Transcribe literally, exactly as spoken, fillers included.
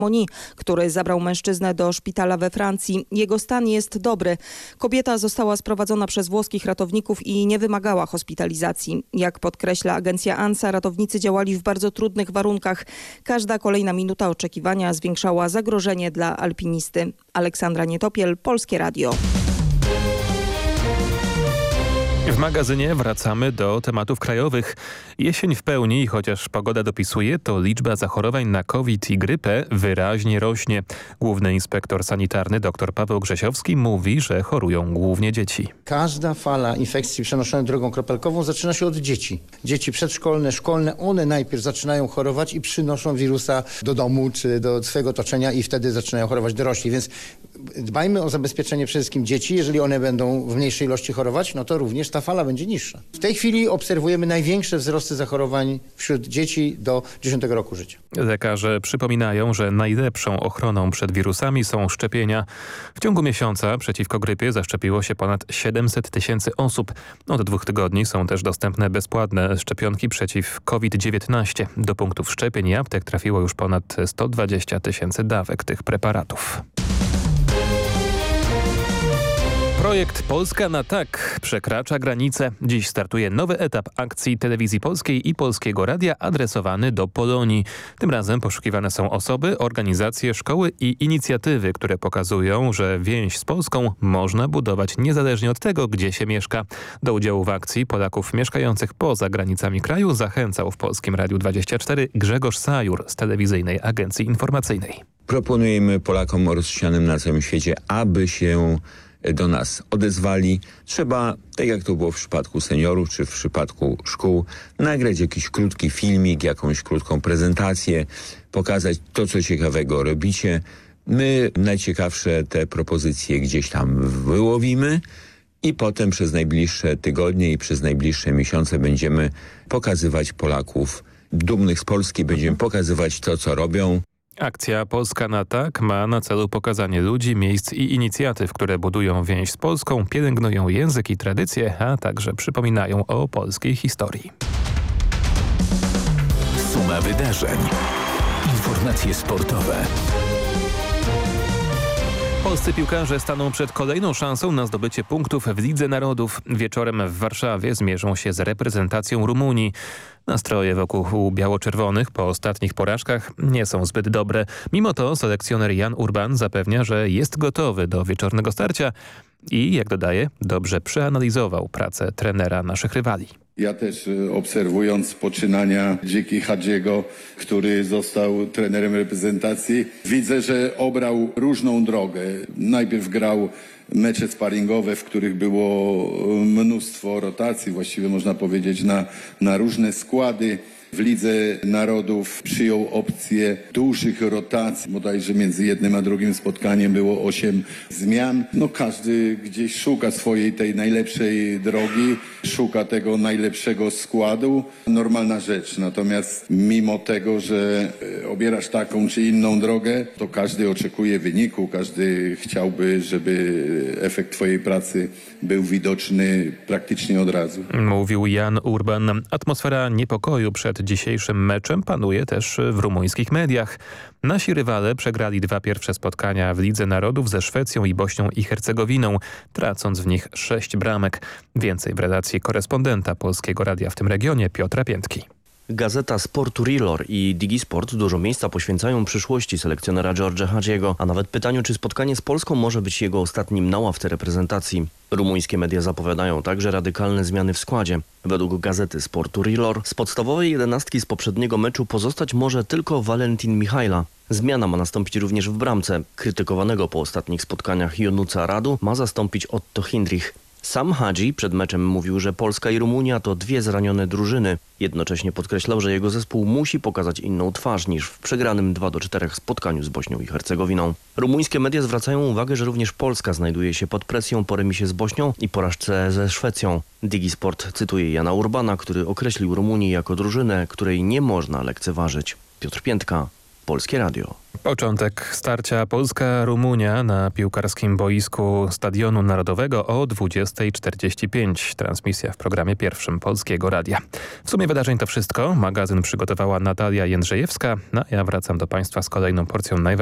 Moni, który zabrał mężczyznę do szpitala we Francji. Jego stan jest dobry. Kobieta została sprowadzona przez włoskich ratowników i nie wymagała hospitalizacji. Jak podkreśla agencja ANSA, ratownicy działali w bardzo trudnych warunkach. Każda kolejna minuta oczekiwania zwiększała zagrożenie dla alpinisty. Aleksandra Nietopiel, Polskie Radio. W magazynie wracamy do tematów krajowych. Jesień w pełni i chociaż pogoda dopisuje, to liczba zachorowań na COVID i grypę wyraźnie rośnie. Główny inspektor sanitarny dr Paweł Grzesiowski mówi, że chorują głównie dzieci. Każda fala infekcji przenoszonej drogą kropelkową zaczyna się od dzieci. Dzieci przedszkolne, szkolne, one najpierw zaczynają chorować i przynoszą wirusa do domu czy do swojego otoczenia i wtedy zaczynają chorować dorośli. Więc dbajmy o zabezpieczenie przede wszystkim dzieci. Jeżeli one będą w mniejszej ilości chorować, no to również ta fala będzie niższa. W tej chwili obserwujemy największe wzrosty zachorowań wśród dzieci do dziesiątego roku życia. Lekarze przypominają, że najlepszą ochroną przed wirusami są szczepienia. W ciągu miesiąca przeciwko grypie zaszczepiło się ponad siedemset tysięcy osób. Od dwóch tygodni są też dostępne bezpłatne szczepionki przeciw COVID dziewiętnaście. Do punktów szczepień i aptek trafiło już ponad sto dwadzieścia tysięcy dawek tych preparatów. Projekt Polska na tak przekracza granice. Dziś startuje nowy etap akcji Telewizji Polskiej i Polskiego Radia adresowany do Polonii. Tym razem poszukiwane są osoby, organizacje, szkoły i inicjatywy, które pokazują, że więź z Polską można budować niezależnie od tego, gdzie się mieszka. Do udziału w akcji Polaków mieszkających poza granicami kraju zachęcał w Polskim Radiu dwadzieścia cztery Grzegorz Sajur z Telewizyjnej Agencji Informacyjnej. Proponujemy Polakom rozsianym na całym świecie, aby się do nas odezwali. Trzeba, tak jak to było w przypadku seniorów czy w przypadku szkół, nagrać jakiś krótki filmik, jakąś krótką prezentację, pokazać to, co ciekawego robicie. My najciekawsze te propozycje gdzieś tam wyłowimy i potem przez najbliższe tygodnie i przez najbliższe miesiące będziemy pokazywać Polaków dumnych z Polski, będziemy pokazywać to, co robią. Akcja Polska na tak ma na celu pokazanie ludzi, miejsc i inicjatyw, które budują więź z Polską, pielęgnują język i tradycje, a także przypominają o polskiej historii. Suma wydarzeń. Informacje sportowe. Polscy piłkarze staną przed kolejną szansą na zdobycie punktów w Lidze Narodów. Wieczorem w Warszawie zmierzą się z reprezentacją Rumunii. Nastroje wokół biało-czerwonych po ostatnich porażkach nie są zbyt dobre. Mimo to selekcjoner Jan Urban zapewnia, że jest gotowy do wieczornego starcia i, jak dodaje, dobrze przeanalizował pracę trenera naszych rywali. Ja też obserwując poczynania Dziki Hadziego, który został trenerem reprezentacji, widzę, że obrał różną drogę. Najpierw grał mecze sparingowe, w których było mnóstwo rotacji, właściwie można powiedzieć na, na różne składy. W Lidze Narodów przyjął opcję dużych rotacji, bodajże między jednym a drugim spotkaniem było osiem zmian. No każdy gdzieś szuka swojej tej najlepszej drogi, szuka tego najlepszego składu. Normalna rzecz, natomiast mimo tego, że obierasz taką czy inną drogę, to każdy oczekuje wyniku, każdy chciałby, żeby efekt twojej pracy był widoczny praktycznie od razu. Mówił Jan Urban. Atmosfera niepokoju przed dzisiejszym meczem panuje też w rumuńskich mediach. Nasi rywale przegrali dwa pierwsze spotkania w Lidze Narodów ze Szwecją i Bośnią i Hercegowiną, tracąc w nich sześć bramek. Więcej w redakcji korespondenta Polskiego Radia w tym regionie Piotra Piętki. Gazeta Sportu Rilor i Digisport dużo miejsca poświęcają przyszłości selekcjonera George'a Hadziego, a nawet pytaniu, czy spotkanie z Polską może być jego ostatnim na ławce reprezentacji. Rumuńskie media zapowiadają także radykalne zmiany w składzie. Według gazety Sportu Rilor z podstawowej jedenastki z poprzedniego meczu pozostać może tylko Valentin Michajla. Zmiana ma nastąpić również w bramce. Krytykowanego po ostatnich spotkaniach Jonuca Radu ma zastąpić Otto Hindrich. Sam Hadzi przed meczem mówił, że Polska i Rumunia to dwie zranione drużyny. Jednocześnie podkreślał, że jego zespół musi pokazać inną twarz niż w przegranym dwa do czterech spotkaniu z Bośnią i Hercegowiną. Rumuńskie media zwracają uwagę, że również Polska znajduje się pod presją po remisie z Bośnią i porażce ze Szwecją. Digisport cytuje Jana Urbana, który określił Rumunię jako drużynę, której nie można lekceważyć. Piotr Piętka, Polskie Radio. Początek starcia Polska-Rumunia na piłkarskim boisku Stadionu Narodowego o dwudziestej czterdzieści pięć. Transmisja w programie pierwszym Polskiego Radia. W sumie wydarzeń to wszystko. Magazyn przygotowała Natalia Jędrzejewska. No, ja wracam do Państwa z kolejną porcją najważniejszych